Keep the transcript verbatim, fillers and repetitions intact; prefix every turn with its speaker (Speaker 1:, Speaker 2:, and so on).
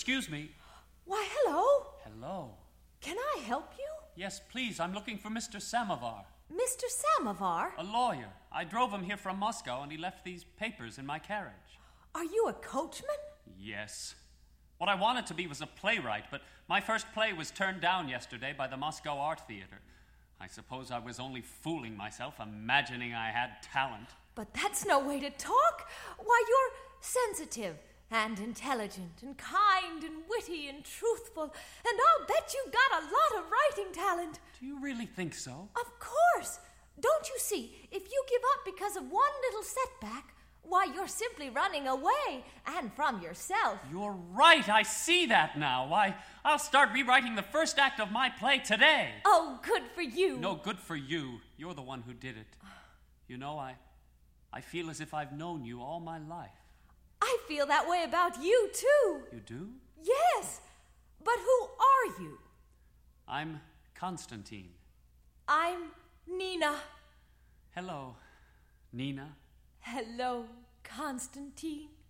Speaker 1: excuse me.
Speaker 2: Why, hello.
Speaker 1: Hello.
Speaker 2: Can I help you?
Speaker 1: Yes, please, I'm looking for Mister Samovar.
Speaker 2: Mister Samovar?
Speaker 1: A lawyer. I drove him here from Moscow, and he left these papers in my carriage.
Speaker 2: Are you a coachman?
Speaker 1: Yes. What I wanted to be was a playwright, but my first play was turned down yesterday by the Moscow Art Theater. I suppose I was only fooling myself, imagining I had talent.
Speaker 2: But that's no way to talk. Why, you're sensitive and intelligent and kind and witty and truthful, and I'll bet you got a lot of writing talent.
Speaker 1: Do you really think so?
Speaker 2: Of course. Don't you see, if you give up because of one little setback, why, you're simply running away, and from yourself.
Speaker 1: You're right, I see that now. Why, I'll start rewriting the first act of my play today.
Speaker 2: Oh, good for you.
Speaker 1: No, good for you. You're the one who did it. You know, I, I feel as if I've known you all my life.
Speaker 2: I feel that way about you, too.
Speaker 1: You do?
Speaker 2: Yes, but who are you?
Speaker 1: I'm Constantine.
Speaker 2: I'm Nina.
Speaker 1: Hello, Nina.
Speaker 2: Hello, Constantine.